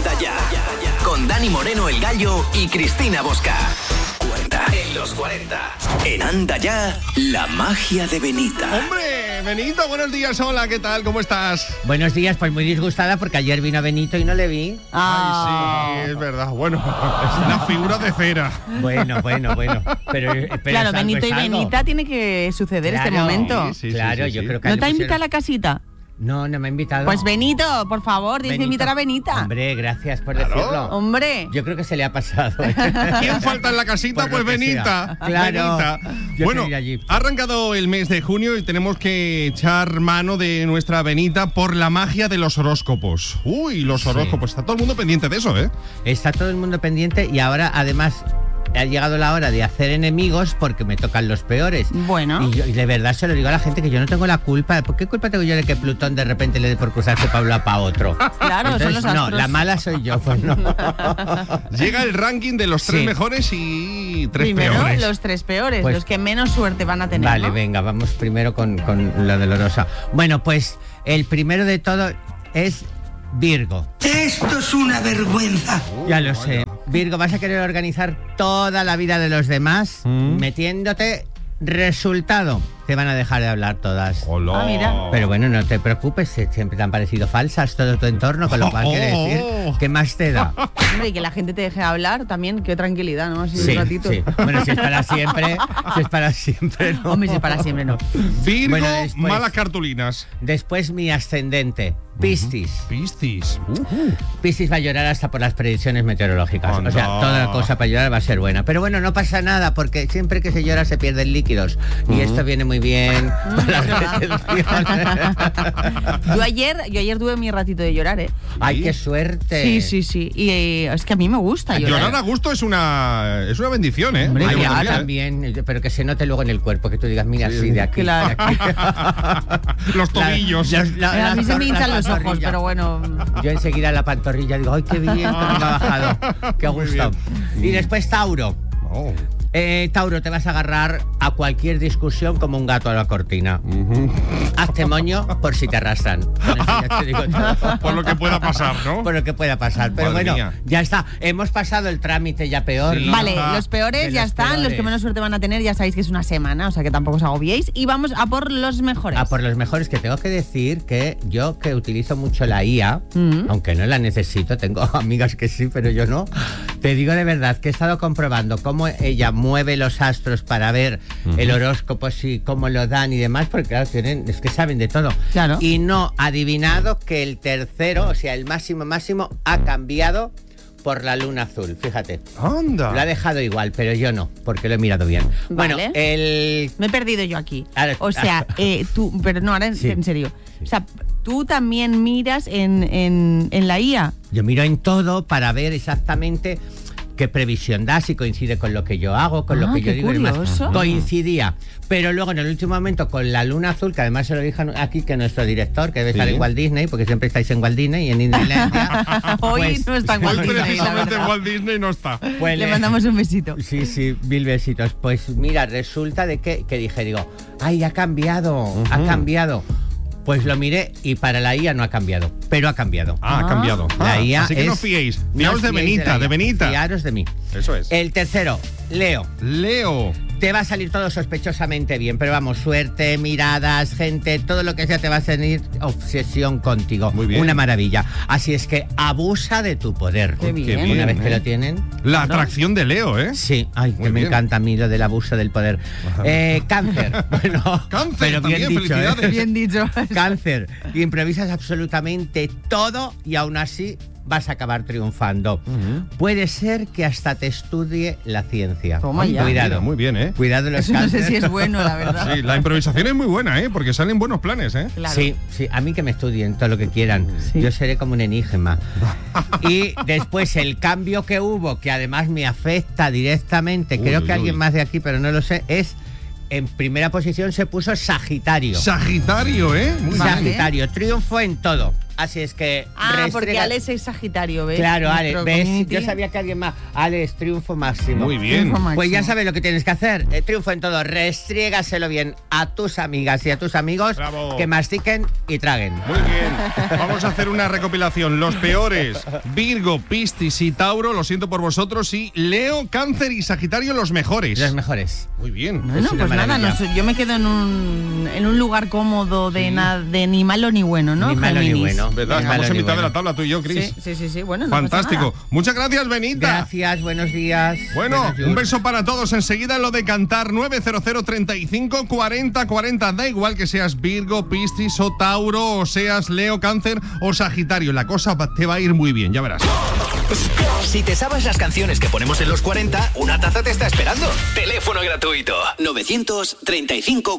Anda Ya. Con Dani Moreno, el Gallo y Cristina Bosca. 40. En los 40. En Anda Ya, la magia de Benita. ¡Hombre! Benito, buenos días. Hola, ¿qué tal? ¿Cómo estás? Buenos días, pues muy disgustada porque ayer vino Benito y no le vi. Ay, sí, es verdad. Bueno, es una figura de cera. Bueno. Pero claro, es Benito algo, y es algo. Benita tiene que suceder Claro, este momento. Sí, Claro, yo creo que... ¿No te ha invitado a la casita? No me ha invitado. Pues Benito, por favor, tienes que Benito. invitar a Benita. Hombre, gracias por Claro. decirlo. Hombre. Yo creo que se le ha pasado. ¿Quién falta en la casita? Por Pues lo que Benita. sea. Claro. Benita. Yo Bueno, quiero ir allí. ha arrancado el mes de junio y tenemos que echar mano de nuestra Benita por la magia de los horóscopos. Uy, los Sí. horóscopos. Está todo el mundo pendiente de eso, ¿eh? Está todo el mundo pendiente y ahora, además, ha llegado la hora de hacer enemigos porque me tocan los peores. Bueno. Y de verdad se lo digo a la gente que yo no tengo la culpa. ¿Por qué culpa tengo yo de que Plutón de repente le dé por cruzarse para un lado para otro? Claro, son los no, astros. la mala soy yo, pues no. Llega el ranking de los 3 Sí. mejores y 3 Primero, peores. los 3 peores, Pues- los que menos suerte van a tener. Vale, ¿no? venga, vamos primero con la dolorosa. Bueno, pues el primero de todo es Virgo. Esto es una vergüenza. Ya lo sé. Virgo, vas a querer organizar toda la vida de los demás metiéndote. Resultado, te van a dejar de hablar todas. Hola. Ah, mira. Pero bueno, no te preocupes, siempre te han parecido falsas todo tu entorno, con lo cual quiere decir, ¿qué más te da? Hombre, y que la gente te deje hablar también, qué tranquilidad, ¿no? Así Sí, un ratito. sí. Bueno, si es para siempre, no. Hombre, si para siempre no. Virgo, Bueno, después- malas cartulinas. Después mi ascendente, Piscis. Piscis. Piscis va a llorar hasta por las predicciones meteorológicas. Anda. O sea, toda la cosa para llorar va a ser buena. Pero bueno, no pasa nada, porque siempre que se llora se pierden líquidos. Y esto viene muy bien para las retenciones. Yo ayer tuve mi ratito de llorar, ¿eh? ¡Ay, qué suerte! Sí. Y es que a mí me gusta llorar. Llorar a gusto es una bendición, ¿eh? Hombre, Hay que ya decirlo, ¿eh? también, pero que se note luego en el cuerpo, que tú digas, mira, sí, de aquí. Claro. de aquí. Los tobillos. A mí se me hinchan los ojos, pero bueno. Yo enseguida la pantorrilla digo, ¡ay, qué bien! Que me ha bajado. ¡Qué Muy gusto! Y después Tauro. Oh. Tauro, te vas a agarrar a cualquier discusión como un gato a la cortina. Hazte moño por si te arrastran. Con eso ya te digo todo. Por lo que pueda pasar, ¿no? Por lo que pueda pasar. Pero Madre bueno, mía. ya está. Hemos pasado el trámite ya peor, Sí. ¿no? Vale, Ah, los peores de ya los están, los peores. que menos suerte van a tener ya sabéis que es una semana, o sea que tampoco os agobiéis. Y vamos a por los mejores. A por los mejores, que tengo que decir que yo, que utilizo mucho la IA, aunque no la necesito, tengo amigas que sí, pero yo no, te digo de verdad que he estado comprobando cómo ella mueve los astros para ver el horóscopo, y cómo lo dan y demás, porque claro, es que saben de todo. Claro. Y no adivinado que el tercero, o sea, el máximo, ha cambiado por la luna azul, fíjate. Anda. Lo ha dejado igual, pero yo no, porque lo he mirado bien. Vale. Bueno, el... Me he perdido yo aquí. Ahora- O sea, tú, pero no, ahora Sí. en serio. O sea, tú también miras en la IA. Yo miro en todo para ver exactamente qué previsión da, si coincide con lo que yo hago, con lo que yo qué digo y demás. curioso. Coincidía. Pero luego en el último momento con la luna azul, que además se lo dije aquí que nuestro director, que debe estar en Walt Disney, porque siempre estáis en Walt Disney y en Disneylandia. Hoy pues, no está en Hoy Walt Disney, la precisamente verdad. Walt Disney no está. pues Le mandamos un besito. Sí, 1000 besitos. Pues mira, resulta de que dije, digo, ¡ay, ha cambiado! Ha cambiado. Pues lo miré y para la IA no ha cambiado, pero ha cambiado. Ha cambiado. La IA así que no es- fiéis. no Fiaos os de fiéis Benita, la de IA. Benita. Fiaros de mí. Eso es. El tercero, Leo. Leo. Te va a salir todo sospechosamente bien, pero vamos, suerte, miradas, gente, todo lo que sea te va a salir obsesión contigo. Muy bien. Una maravilla. Así es que abusa de tu poder. Qué bien. Una vez que lo tienen. La atracción de Leo, ¿eh? Sí, ay, Muy que me bien. encanta a mí lo del abuso del poder. Cáncer. Bueno, Cáncer, pero bien también, dicho, felicidades. Bien dicho. Cáncer. Improvisas absolutamente todo y aún así vas a acabar triunfando. Puede ser que hasta te estudie la ciencia. Toma ya. Cuidado. Muy bien, ¿eh? Cuidado los Eso no sé cáncer. si es bueno, la verdad. Sí, la improvisación es muy buena, ¿eh? Porque salen buenos planes, ¿eh? Claro. Sí, a mí que me estudien todo lo que quieran. Sí. Yo seré como un enigma. Y después el cambio que hubo, que además me afecta directamente, creo que alguien más de aquí, pero no lo sé, es en primera posición se puso Sagitario. Sagitario, ¿eh? Muy bien. Vale. Sagitario, triunfo en todo. así es que... Porque Alex es Sagitario, ¿ves? Claro, Ale, Nuestro ¿ves? community. Yo sabía que alguien más. Alex, triunfo máximo. Muy bien. Pues ya sabes lo que tienes que hacer. Triunfo en todo. Restriégaselo bien a tus amigas y a tus amigos. Bravo. Que mastiquen y traguen. Muy bien. Vamos a hacer una recopilación. Los peores: Virgo, Piscis y Tauro, lo siento por vosotros. Y Leo, Cáncer y Sagitario, los mejores. Los mejores. Muy bien. Bueno, Es una pues nada, maravilla. yo me quedo en un lugar cómodo de ni malo ni bueno, ¿no? Ni malo ni Géminis. bueno. ¿Verdad? Ni Estamos malo en ni mitad de bueno. la tabla, tú y yo, Cris. Sí, bueno. no pasa Fantástico. nada. Muchas gracias, Benita. Gracias, buenos días. Bueno, Buenos un beso para todos. Enseguida lo de cantar 900 35 40 40. Da igual que seas Virgo, Piscis o Tauro, o seas Leo, Cáncer o Sagitario. La cosa te va a ir muy bien, ya verás. Si te sabes las canciones que ponemos en los 40, una taza te está esperando. Teléfono gratuito 935